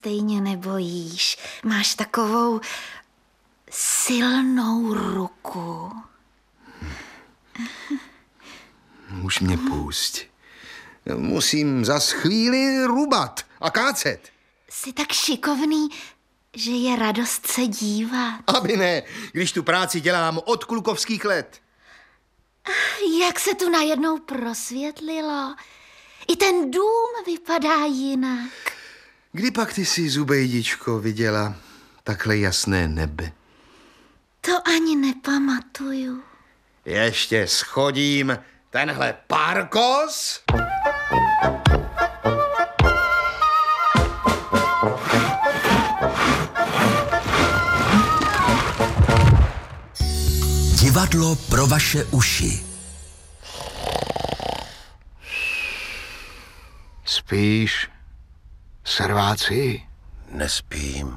stejně nebojíš. Máš takovou silnou ruku. Už mě pusť. Musím zas chvíli rubat a kácet. Jsi tak šikovný, že je radost se dívat. Aby ne, když tu práci dělám od klukovských let. Jak se tu najednou prosvětlilo. I ten dům vypadá jinak. Kdy pak ty si, Zubejdičko, viděla takhle jasné nebe? To ani nepamatuju. Ještě schodím tenhle párkos. Divadlo pro vaše uši. Spíš, serváci? Nespím.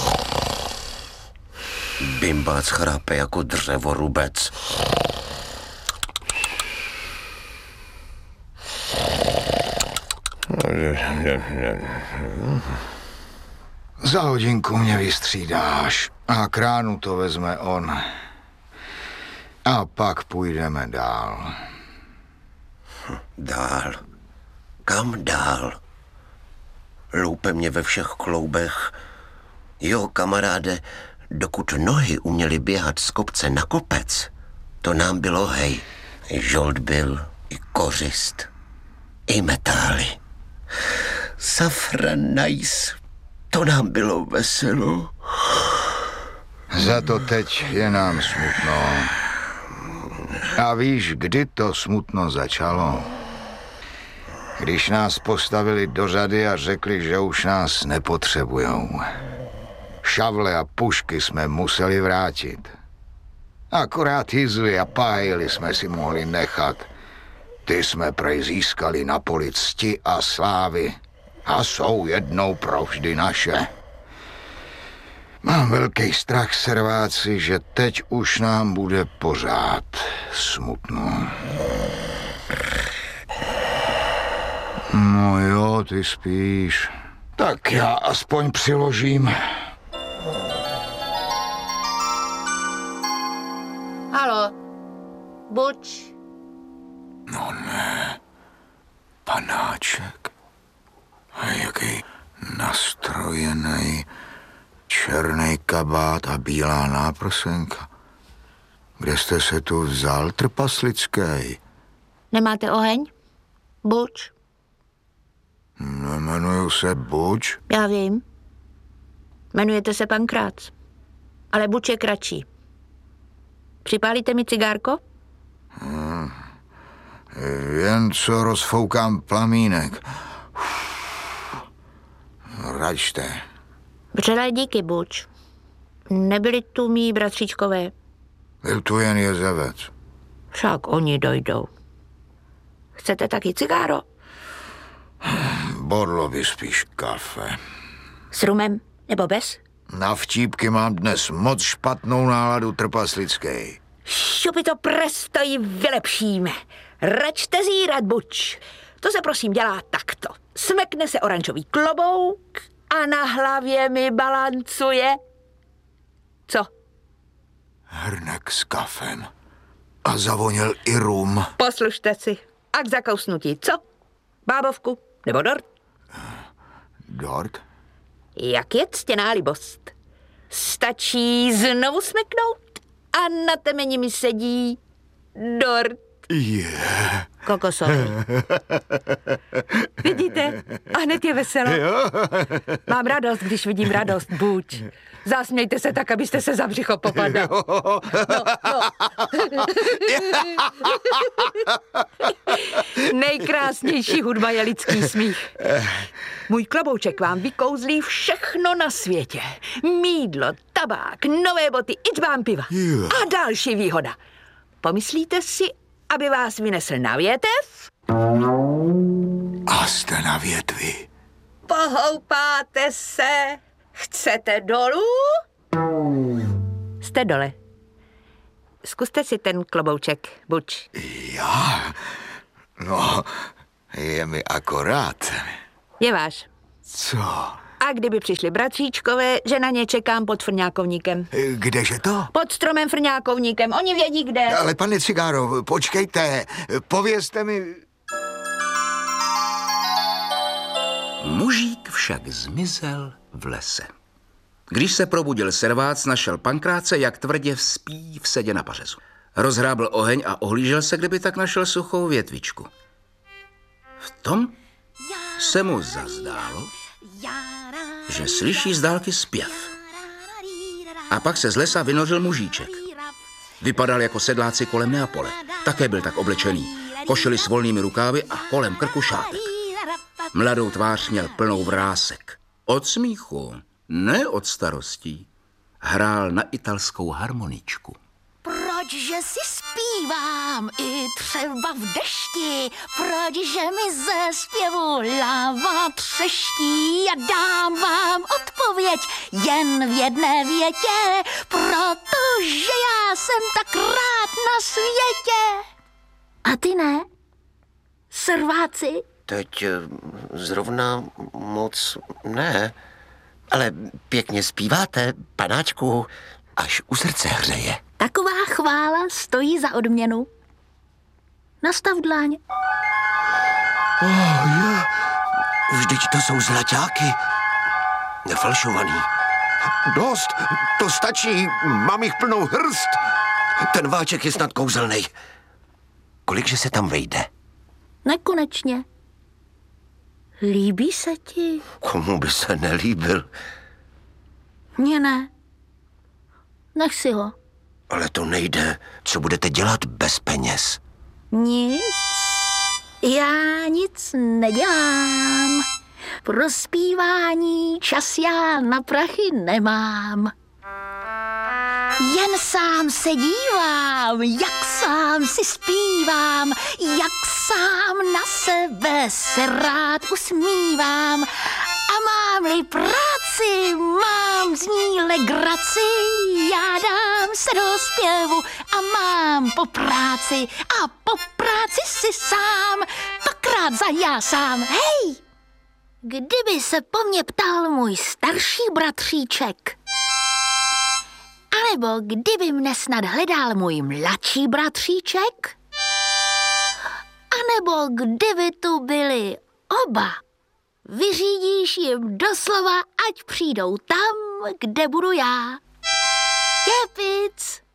Bimbác chrápe jako dřevorubec. Za hodinku mě vystřídáš a k ránu to vezme on. A pak půjdeme dál. Dál? Kam dál? Loupe mě ve všech kloubech. Jo, kamaráde, dokud nohy uměly běhat z kopce na kopec, to nám bylo hej. I žolt byl, i kořist, i metály. Safranajs, to nám bylo veselo. Za to teď je nám smutno. A víš, kdy to smutno začalo? Když nás postavili do řady a řekli, že už nás nepotřebujou. Šavle a pušky jsme museli vrátit. Akorát jizvy a pájily jsme si mohli nechat. Ty jsme prej získali na poli cti a slávy a jsou jednou provždy naše. Mám velký strach, serváci, že teď už nám bude pořád smutno. No jo, ty spíš. Tak já aspoň přiložím. Haló, buď. No ne, panáček. A jaký nastrojený černý kabát a bílá náprsenka. Kde jste se tu vzal, trpaslický? Nemáte oheň? Buď. Nemenuju se Buč. Já vím. Jmenujete se Pankrác. Ale Buč je kratší. Připálíte mi cigárko? Jen co rozfoukám plamínek. Račte. Vřelé díky, Buč. Nebyli tu mý bratříčkové. Byl tu jen jezevec. Však oni dojdou. Chcete taky cigáro? Bodlo by spíš kafe. S rumem nebo bez? Na vtípky mám dnes moc špatnou náladu, trpaslický. Šupi to presto ji vylepšíme. Račte zírat, Buč. To se prosím dělá takto. Smekne se oranžový klobouk a na hlavě mi balancuje. Co? Hrnek s kafem. A zavoněl i rum. Poslušte si. A k zakousnutí, co? Bábovku nebo dort? Dort? Jak je ctěná libost. Stačí znovu smeknout a na temeni mi sedí dort. Yeah. Kokosový. Vidíte? A hned je veselo. Mám radost, když vidím radost, Buč. Zasmějte se tak, abyste se za břicho popadli. No. Nejkrásnější hudba je lidský smích. Můj klobouček vám vykouzlí všechno na světě. Mýdlo, tabák, nové boty, ičbán piva. A další výhoda. Pomyslíte si, aby vás vynesl na větev? A jste na větvi. Pohoupáte se. Chcete dolů? Jste dole. Zkuste si ten klobouček, Buč. Já? No, je mi akorát. Je váš. Co? A kdyby přišli bratříčkové, že na ně čekám pod frňákovníkem. Kdeže to? Pod stromem frňákovníkem, oni vědí kde. Ale pane Cigáro, počkejte, povězte mi... Mužík však zmizel v lese. Když se probudil servác, našel Pankráce, jak tvrdě spí v sedě na pařezu. Rozhrábl oheň a ohlížel se, kdyby tak našel suchou větvičku. V tom se mu zazdálo, že slyší z dálky zpěv. A pak se z lesa vynořil mužíček. Vypadal jako sedláci kolem Neapole. Také byl tak oblečený. Košili s volnými rukávy a kolem krku šátek. Mladou tvář měl plnou vrásek. Od smíchu, ne od starostí. Hrál na italskou harmoničku. Proč, že si zpívám i třeba v dešti, proč, že mi ze zpěvu láva třeští a dám vám odpověď jen v jedné větě, protože já jsem tak rád na světě. A ty ne? Serváci? Teď zrovna moc ne, ale pěkně zpíváte, panáčku, až u srdce hřeje. Taková chvála stojí za odměnu. Nastav dlaň. Vždyť to jsou zlaťáky. Nefalšovaný. Dost, to stačí, mám jich plnou hrst. Ten váček je snad kouzelnej. Kolikže se tam vejde? Nekonečně. Líbí se ti? Komu by se nelíbil? Mně ne. Nech si ho. Ale to nejde. Co budete dělat bez peněz? Nic. Já nic nedělám. Pro zpívání čas já na prachy nemám. Jen sám se dívám, jak sám si zpívám, jak sám na sebe se rád usmívám. A mám-li práci, mám z ní legraci, já dám se do zpěvu a mám po práci. A po práci si sám dvakrát zajásám. Hej! Kdyby se po mně ptal můj starší bratříček, anebo kdyby mne snad hledal můj mladší bratříček, anebo kdyby tu byli oba, vyřídíš jim doslova, ať přijdou tam, kde budu já. Kepic!